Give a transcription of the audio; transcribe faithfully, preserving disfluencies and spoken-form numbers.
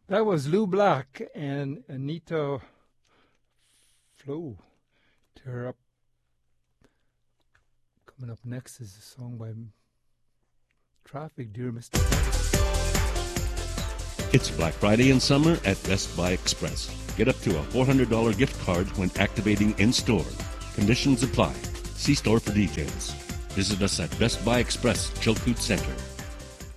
That was Lou Black and Anita Flo. Tear Up. Coming up next is a song by Traffic, Dear Mister It's Black Friday in summer at Best Buy Express. Get up to a four hundred dollars gift card when activating in-store. Conditions apply. See store for details. Visit us at Best Buy Express, Chilkoot Center.